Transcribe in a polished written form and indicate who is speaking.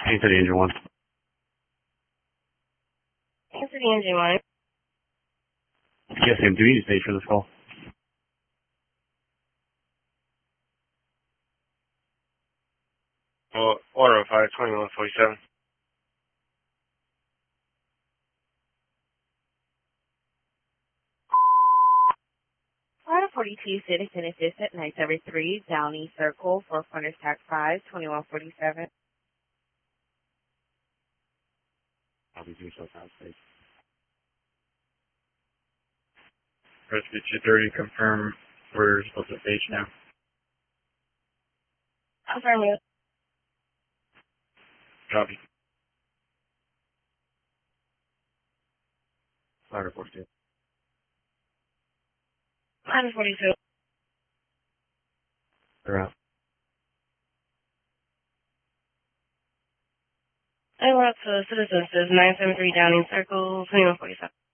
Speaker 1: Answer the engine one.
Speaker 2: Answer the engine one.
Speaker 1: Yes, ma'am. Do you need a stage for this call?
Speaker 3: Well, order 52147.
Speaker 2: Florida 42 Citizen Assist at 973 Downey Circle, Four Corners Tax 5, 2147.
Speaker 1: I'll be doing so now, stage.
Speaker 3: Press feature 30, confirm we're supposed to stage now.
Speaker 2: Affirmative.
Speaker 3: Copy.
Speaker 1: Florida 42.
Speaker 2: Florida 42.
Speaker 1: They're out.
Speaker 2: I want to Citizen Assist 973 Downing Circle, 2147.